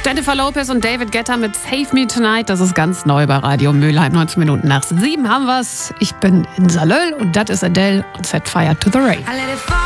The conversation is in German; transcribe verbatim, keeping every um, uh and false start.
Jennifer Lopez und David Guetta mit Save Me Tonight. Das ist ganz neu bei Radio Mülheim. neunzehn Minuten nach sieben haben wir's. Ich bin Insa Löll und das ist Adele und Set Fire to the Rain.